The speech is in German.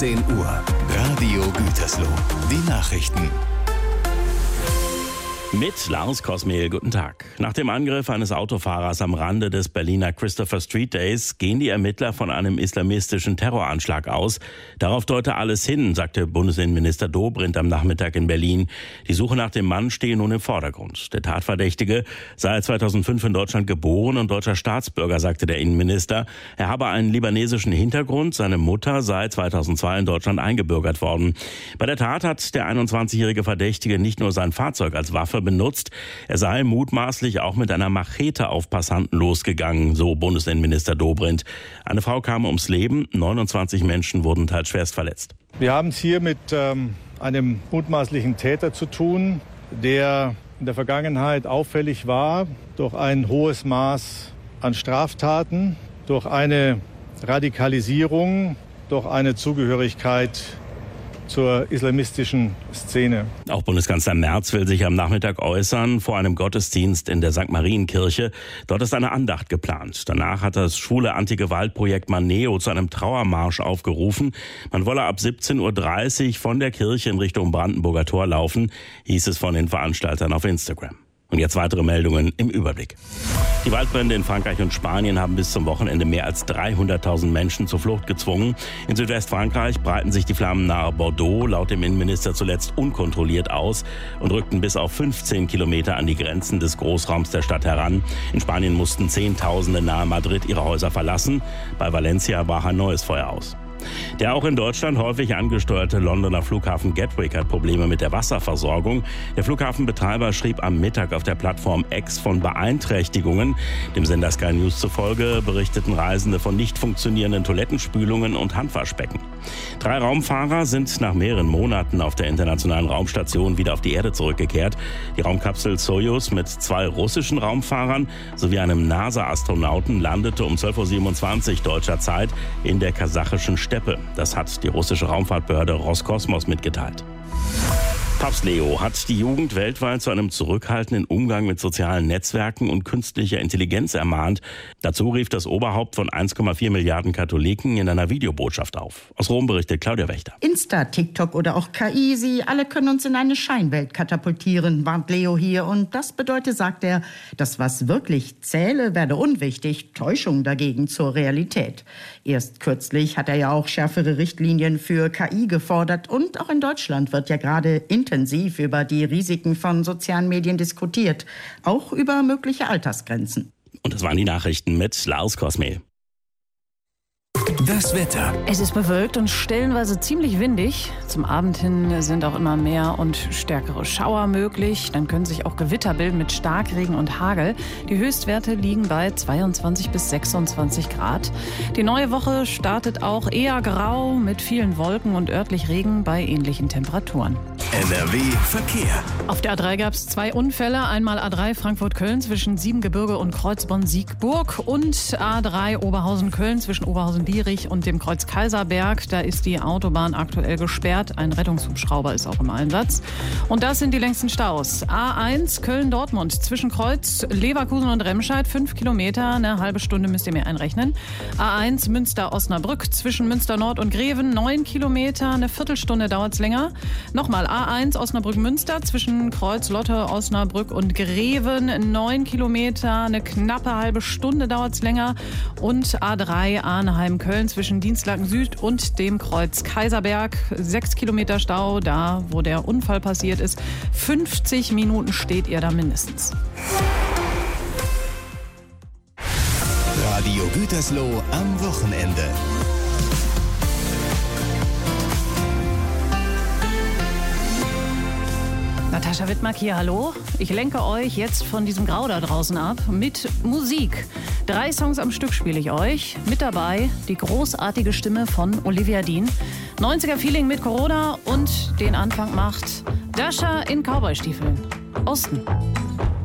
10 Uhr. Radio Gütersloh. Die Nachrichten. Mit Lars Kosmehl, guten Tag. Nach dem Angriff eines Autofahrers am Rande des Berliner Christopher Street Days gehen die Ermittler von einem islamistischen Terroranschlag aus. Darauf deute alles hin, sagte Bundesinnenminister Dobrindt am Nachmittag in Berlin. Die Suche nach dem Mann stehe nun im Vordergrund. Der Tatverdächtige sei 2005 in Deutschland geboren und deutscher Staatsbürger, sagte der Innenminister. Er habe einen libanesischen Hintergrund. Seine Mutter sei 2002 in Deutschland eingebürgert worden. Bei der Tat hat der 21-jährige Verdächtige nicht nur sein Fahrzeug als Waffe benutzt. Er sei mutmaßlich auch mit einer Machete auf Passanten losgegangen, so Bundesinnenminister Dobrindt. Eine Frau kam ums Leben, 29 Menschen wurden teils schwerst verletzt. Wir haben es hier mit einem mutmaßlichen Täter zu tun, der in der Vergangenheit auffällig war durch ein hohes Maß an Straftaten, durch eine Radikalisierung, durch eine Zugehörigkeit zur islamistischen Szene. Auch Bundeskanzler Merz will sich am Nachmittag äußern vor einem Gottesdienst in der St. Marienkirche. Dort ist eine Andacht geplant. Danach hat das schwule Anti-Gewalt-Projekt Maneo zu einem Trauermarsch aufgerufen. Man wolle ab 17:30 Uhr von der Kirche in Richtung Brandenburger Tor laufen, hieß es von den Veranstaltern auf Instagram. Und jetzt weitere Meldungen im Überblick. Die Waldbrände in Frankreich und Spanien haben bis zum Wochenende mehr als 300.000 Menschen zur Flucht gezwungen. In Südwestfrankreich breiten sich die Flammen nahe Bordeaux laut dem Innenminister zuletzt unkontrolliert aus und rückten bis auf 15 Kilometer an die Grenzen des Großraums der Stadt heran. In Spanien mussten Zehntausende nahe Madrid ihre Häuser verlassen. Bei Valencia brach ein neues Feuer aus. Der auch in Deutschland häufig angesteuerte Londoner Flughafen Gatwick hat Probleme mit der Wasserversorgung. Der Flughafenbetreiber schrieb am Mittag auf der Plattform X von Beeinträchtigungen. Dem Sender Sky News zufolge berichteten Reisende von nicht funktionierenden Toilettenspülungen und Handwaschbecken. 3 Raumfahrer sind nach mehreren Monaten auf der internationalen Raumstation wieder auf die Erde zurückgekehrt. Die Raumkapsel Soyuz mit 2 russischen Raumfahrern sowie einem NASA-Astronauten landete um 12:27 Uhr deutscher Zeit in der kasachischen Steppe. Das hat die russische Raumfahrtbehörde Roskosmos mitgeteilt. Papst Leo hat die Jugend weltweit zu einem zurückhaltenden Umgang mit sozialen Netzwerken und künstlicher Intelligenz ermahnt. Dazu rief das Oberhaupt von 1,4 Milliarden Katholiken in einer Videobotschaft auf. Aus Rom berichtet Claudia Wächter. Insta, TikTok oder auch KI, sie alle können uns in eine Scheinwelt katapultieren, warnt Leo hier. Und das bedeutet, sagt er, das, was wirklich zähle, werde unwichtig, Täuschung dagegen zur Realität. Erst kürzlich hat er ja auch schärfere Richtlinien für KI gefordert. Und auch in Deutschland wird ja gerade intensiv über die Risiken von sozialen Medien diskutiert, auch über mögliche Altersgrenzen. Und das waren die Nachrichten mit Lars Kosmehl. Das Wetter. Es ist bewölkt und stellenweise ziemlich windig. Zum Abend hin sind auch immer mehr und stärkere Schauer möglich. Dann können sich auch Gewitter bilden mit Starkregen und Hagel. Die Höchstwerte liegen bei 22 bis 26 Grad. Die neue Woche startet auch eher grau mit vielen Wolken und örtlich Regen bei ähnlichen Temperaturen. NRW Verkehr. Auf der A3 gab es 2 Unfälle. Einmal A3 Frankfurt-Köln zwischen Siebengebirge und Kreuzborn-Siegburg und A3 Oberhausen-Köln zwischen Oberhausen-Dierich und dem Kreuz Kaiserberg. Da ist die Autobahn aktuell gesperrt. Ein Rettungshubschrauber ist auch im Einsatz. Und das sind die längsten Staus. A1 Köln-Dortmund zwischen Kreuz Leverkusen und Remscheid 5 Kilometer. Eine halbe Stunde müsst ihr mir einrechnen. A1 Münster-Osnabrück zwischen Münster-Nord und Greven 9 Kilometer. Eine Viertelstunde dauert es länger. Nochmal A1 Osnabrück-Münster zwischen Kreuz Lotte, Osnabrück und Greven 9 Kilometer. Eine knappe halbe Stunde dauert es länger. Und A3 Arnheim-Köln zwischen Dienstlaken Süd und dem Kreuz Kaiserberg. 6 Kilometer Stau, da wo der Unfall passiert ist. 50 Minuten steht ihr da mindestens. Radio Gütersloh am Wochenende. Natascha Wittmark hier, hallo. Ich lenke euch jetzt von diesem Grau da draußen ab mit Musik. 3 Songs am Stück spiele ich euch. Mit dabei die großartige Stimme von Olivia Dean. 90er-Feeling mit Corona und den Anfang macht Dasha in Cowboy-Stiefeln. Osten.